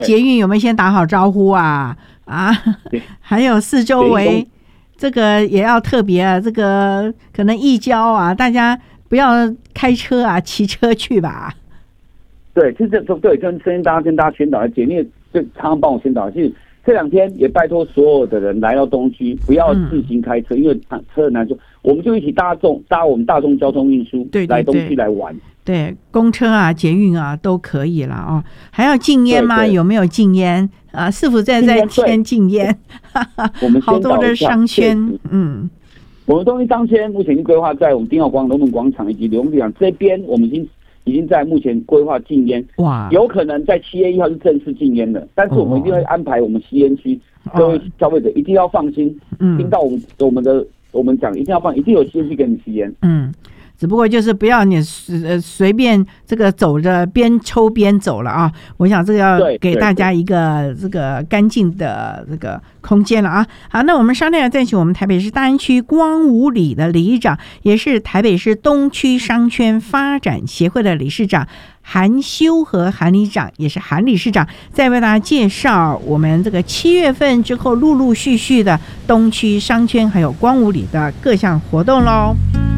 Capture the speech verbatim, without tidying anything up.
捷运有没有先打好招呼啊？啊，还有四周围这个也要特别啊，这个可能义交啊，大家不要开车啊，骑车去吧。 对，其实这对跟跟大家跟大家宣导，姐妹就常常帮我宣导，其实这两天也拜托所有的人来到东区，不要自行开车，嗯、因为车很难坐，我们就一起大众搭我们大众交通运输，对对对来东区来玩。对，公车啊、捷运啊都可以了哦。还要禁烟吗？有没有禁烟啊？是否在在签禁烟？我们好多的商圈，嗯，我们东区商圈目前已经规划在我们丁浩光龙门广场以及龙港这边，我们已经已经在目前规划禁烟。哇，有可能在七月一号是正式禁烟的，但是我们一定会安排我们吸烟区，各位消费者一定要放心，嗯，听到我们我们的我们讲一定要放，一定有吸烟区给你吸烟，嗯。只不过就是不要你呃随便这个走着边抽边走了啊！我想这个要给大家一个这个干净的这个空间了啊！好，那我们稍待要再请我们台北市大安区光武里的里长，也是台北市东区商圈发展协会的理事长韩修和韩里长，也是韩理事长，再为大家介绍我们这个七月份之后陆陆续续的东区商圈还有光武里的各项活动喽。